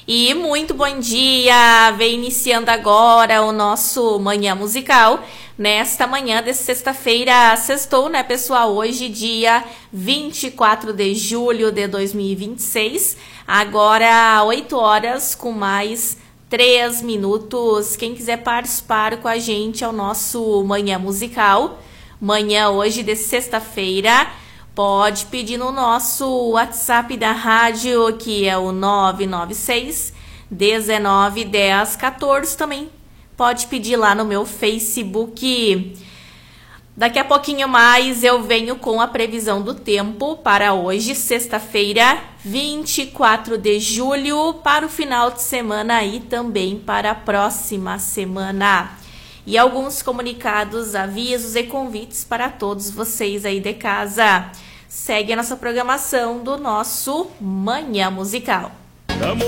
E muito bom dia! Vem iniciando agora o nosso Manhã Musical. Nesta manhã de sexta-feira, sextou, né, pessoal? Hoje, dia 24 de julho de 2026. Agora, 8 horas com mais 3 minutos. Quem quiser participar com a gente é o nosso Manhã Musical. Manhã hoje de sexta-feira. Pode pedir no nosso WhatsApp da rádio, que é o 996 19 10 14. Também pode pedir lá no meu Facebook. Daqui a pouquinho mais eu venho com a previsão do tempo para hoje, sexta-feira, 24 de julho, para o final de semana e também para a próxima semana. E alguns comunicados, avisos e convites para todos vocês aí de casa. Segue a nossa programação do nosso Manhã Musical.